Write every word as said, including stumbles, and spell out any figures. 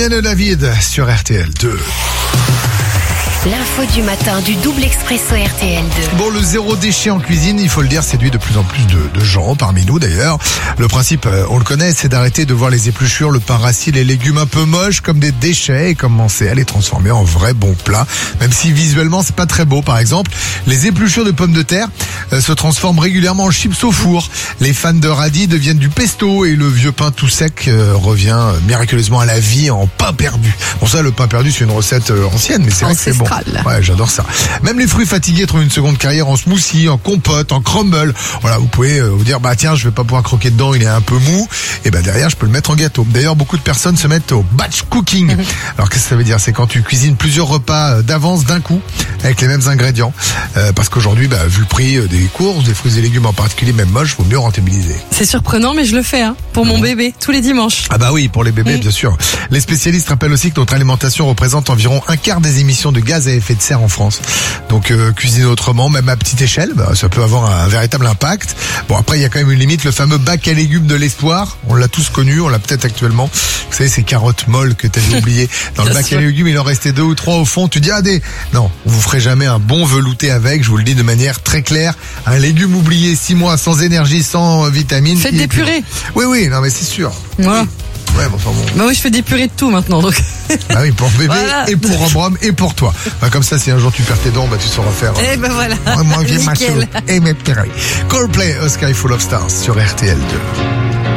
Marianne David sur R T L deux. L'info du matin du double expresso R T L deux. Bon, le zéro déchet en cuisine, il faut le dire, séduit de plus en plus de, de gens, parmi nous d'ailleurs. Le principe, on le connaît, c'est d'arrêter de voir les épluchures, le pain rassis, les légumes un peu moches comme des déchets et commencer à les transformer en vrais bons plats. Même si visuellement, c'est pas très beau. Par exemple, les épluchures de pommes de terre euh, se transforment régulièrement en chips au four. Les fans de radis deviennent du pesto et le vieux pain tout sec euh, revient euh, miraculeusement à la vie en pain perdu. Bon, ça, le pain perdu, c'est une recette euh, ancienne, mais c'est vrai que c'est bon. Ouais, j'adore ça. Même les fruits fatigués trouvent une seconde carrière en smoothie, en compote, en crumble. Voilà, vous pouvez euh, vous dire, bah tiens, je vais pas pouvoir croquer dedans, il est un peu mou. Et bah derrière, je peux le mettre en gâteau. D'ailleurs, beaucoup de personnes se mettent au batch cooking. Mmh. Alors qu'est-ce que ça veut dire? C'est quand tu cuisines plusieurs repas d'avance d'un coup, avec les mêmes ingrédients. Euh, parce qu'aujourd'hui, bah, vu le prix des courses, des fruits et légumes en particulier, même moches, vaut mieux rentabiliser. C'est surprenant, mais je le fais, hein, pour mon bébé, tous les dimanches. Ah bah oui, pour les bébés, mmh. bien sûr. Les spécialistes rappellent aussi que notre alimentation représente environ un quart des émissions de gaz à effet de serre en France. Donc euh, cuisiner autrement, même à petite échelle, bah, ça peut avoir un, un véritable impact. Bon, après il y a quand même une limite, le fameux bac à légumes de l'espoir, on l'a tous connu, on l'a peut-être actuellement. Vous savez, ces carottes molles que t'avais oubliées dans le bac sûr. à légumes, il en restait deux ou trois au fond. Tu dis ah des, non, vous ferez jamais un bon velouté avec. Je vous le dis de manière très claire, un légume oublié six mois sans énergie, sans vitamines. Faites des purées. Oui oui, non mais c'est sûr. Voilà. Oui. Ouais, bon, enfin bon. Bah oui, je fais des purées de tout maintenant, donc. Bah oui, pour bébé voilà. et pour Rome et pour toi. Bah, comme ça, si un jour tu perds tes dents, bah tu sauras faire. Eh ben voilà. Moi, j'ai ma et mes purées. Coldplay, A Sky Full of Stars sur R T L deux.